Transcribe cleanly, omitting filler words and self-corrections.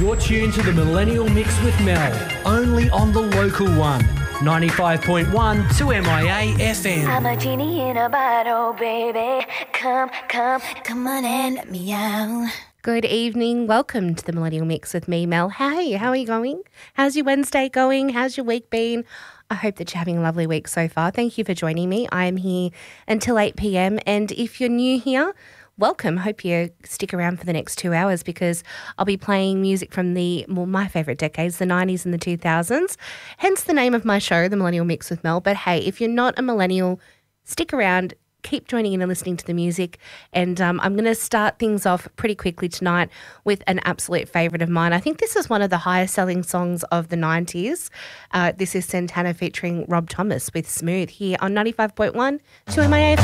You're tuned to the Millennial Mix with Mel, only on the local one, 95.1 2MIA FM. I'm a genie in a bottle, baby. Come on and let me out. Good evening. Welcome to the Millennial Mix with me, Mel. Hey, how are you going? How's your Wednesday going? How's your week been? I hope that you're having a lovely week so far. Thank you for joining me. I'm here until 8 p.m. And if you're new here, welcome. Hope you stick around for the next 2 hours because I'll be playing music from my favourite decades, the 90s and the 2000s. Hence the name of my show, The Millennial Mix with Mel. But hey, if you're not a millennial, stick around. Keep joining in and listening to the music. And I'm going to start things off pretty quickly tonight with an absolute favourite of mine. I think this is one of the highest selling songs of the 90s. This is Santana featuring Rob Thomas with Smooth here on 95.1 2MIA.